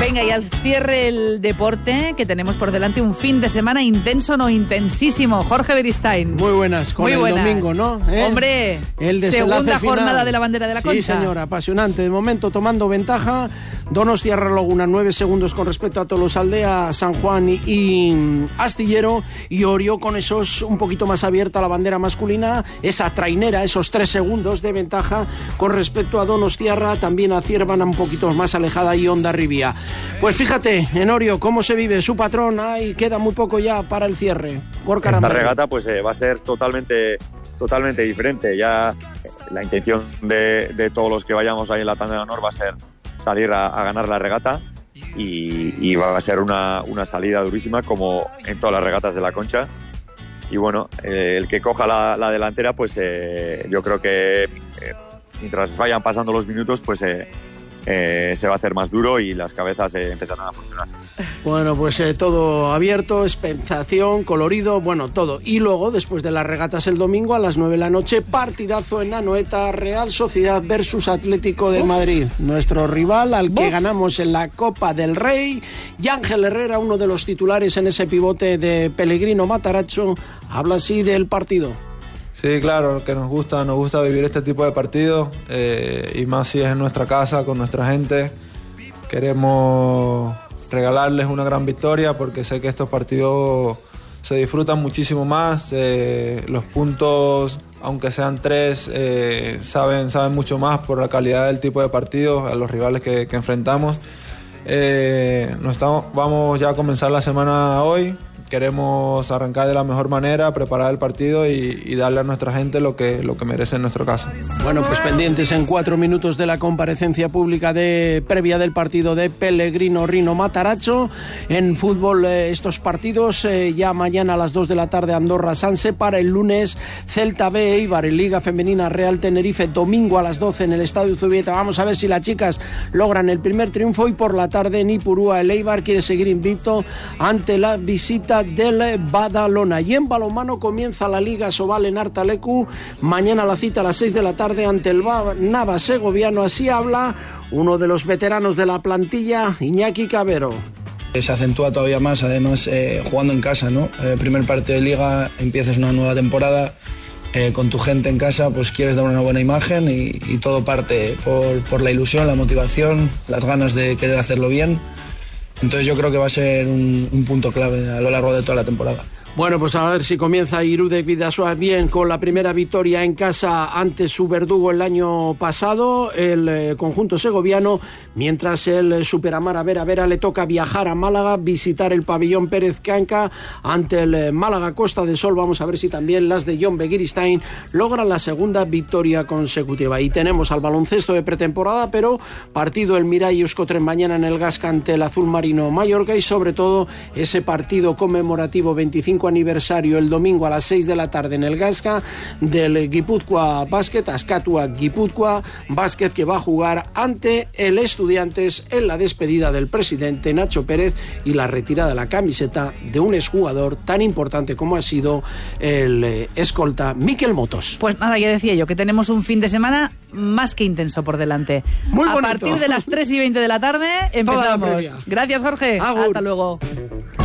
Venga, y al cierre el deporte, que tenemos por delante un fin de semana intenso, no intensísimo. Jorge Beristain. Muy buenas, con el domingo, ¿no? Hombre, el segunda jornada de la bandera de la Concha. Sí, señora, apasionante. De momento tomando ventaja, Donostiarra Laguna 9 segundos con respecto a Tolosaldea, San Juan y Astillero, y Orio con esos un poquito más abierta la bandera masculina, esa trainera, esos 3 segundos de ventaja con respecto a Donostiarra, también a Ciervana un poquito más alejada y Hondarribia. Pues fíjate, en Orio, cómo se vive su patrón, ahí queda muy poco ya para el cierre. Esta regata pues va a ser totalmente diferente. Ya la intención de todos los que vayamos ahí en la tanda de honor va a ser salir a ganar la regata y va a ser una salida durísima como en todas las regatas de la Concha. Y bueno, el que coja la delantera, pues yo creo que mientras vayan pasando los minutos, pues se va a hacer más duro y las cabezas empezarán a funcionar. Bueno, pues todo abierto, expectación, colorido, bueno, todo. Y luego, después de las regatas el domingo, a las 9 de la noche, partidazo en Anoeta, Real Sociedad versus Atlético de Madrid. Nuestro rival, al que ganamos en la Copa del Rey. Y Ángel Herrera, uno de los titulares en ese pivote de Pellegrino Matarazzo, habla así del partido. Sí, claro, que nos gusta vivir este tipo de partidos, y más si es en nuestra casa, con nuestra gente. Queremos regalarles una gran victoria porque sé que estos partidos se disfrutan muchísimo más. Los puntos, aunque sean 3, saben mucho más por la calidad del tipo de partidos, a los rivales que enfrentamos. Vamos ya a comenzar la semana hoy. Queremos arrancar de la mejor manera, preparar el partido y darle a nuestra gente lo que merece en nuestro caso. Bueno, pues pendientes en 4 minutos de la comparecencia pública previa del partido de Pellegrino Rino Matarazzo. En fútbol, estos partidos ya mañana a las 2 de la tarde Andorra Sanse, para el lunes Celta B Eibar en Liga Femenina Real Tenerife, domingo a las 12 en el Estadio Zubieta. Vamos a ver si las chicas logran el primer triunfo, y por la tarde en Ipurúa el Eibar quiere seguir invicto ante la visita del Badalona. Y en balonmano comienza la Liga Sobal en Artalecu. Mañana la cita a las 6 de la tarde ante el Nava Segoviano. Así habla uno de los veteranos de la plantilla, Iñaki Cabero. Se acentúa todavía más, además jugando en casa, ¿no? Primer partido de Liga, empiezas una nueva temporada con tu gente en casa, pues quieres dar una buena imagen y todo parte por la ilusión, la motivación, las ganas de querer hacerlo bien. Entonces yo creo que va a ser un punto clave a lo largo de toda la temporada. Bueno, pues a ver si comienza Irudek Bidasoa bien con la primera victoria en casa ante su verdugo el año pasado, el conjunto segoviano, mientras el Superamara Vera le toca viajar a Málaga, visitar el pabellón Pérez Canca ante el Málaga Costa de Sol. Vamos a ver si también las de John Begiristain logran la segunda victoria consecutiva. Y tenemos al baloncesto de pretemporada, pero partido el Mirai Euskotren mañana en el Gasca ante el Azul Marino Mallorca, y sobre todo ese partido conmemorativo 25 aniversario el domingo a las 6 de la tarde en el Gasca del Guipúzcoa Basket, Azkatua Guipúzcoa Basket, que va a jugar ante el Estudiantes en la despedida del presidente Nacho Pérez y la retirada de la camiseta de un exjugador tan importante como ha sido el escolta Mikel Motos. Pues nada, ya decía yo que tenemos un fin de semana más que intenso por delante. Muy bonito. A partir de las 3:20 de la tarde empezamos. Toda la previa. Gracias, Jorge. Agur. Hasta luego.